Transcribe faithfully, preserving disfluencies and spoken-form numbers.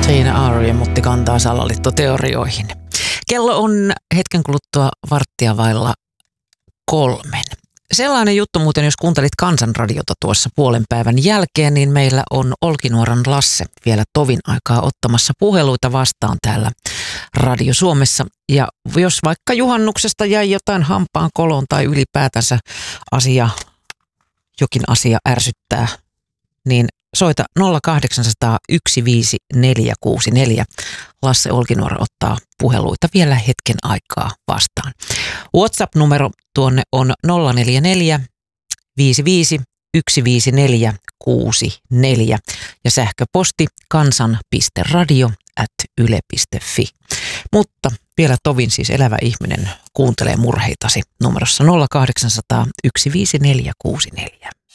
Tina Arya mutti kantaa salaliittoteorioihin. Kello on hetken kuluttua varttia vailla kolmen. Sellainen juttu muuten, jos kuuntelit Kansanradiota tuossa puolen päivän jälkeen, niin meillä on Olkinuoran Lasse vielä tovin aikaa ottamassa puheluita vastaan täällä Radio Suomessa. Ja jos vaikka juhannuksesta jäi jotain hampaan koloon tai ylipäätänsä asia, jokin asia ärsyttää, niin soita nolla kahdeksan nolla nolla yksi viisi neljä kuusi neljä. Lasse Olkinuora ottaa puheluita vielä hetken aikaa vastaan. WhatsApp-numero tuonne on nolla neljä neljä viisi viisi yksi viisi neljä kuusi neljä ja sähköposti kansan piste radio ät yle piste fi. Mutta vielä tovin siis elävä ihminen kuuntelee murheitasi numerossa nolla kahdeksan nolla nolla yksi viisi neljä kuusi neljä.